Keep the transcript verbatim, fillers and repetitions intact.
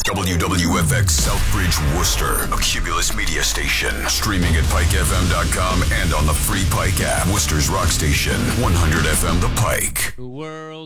W W F X Southbridge, Worcester, a Cumulus media station. Streaming at pike f m dot com and on the free Pike app. Worcester's rock station, one hundred F M The Pike. The world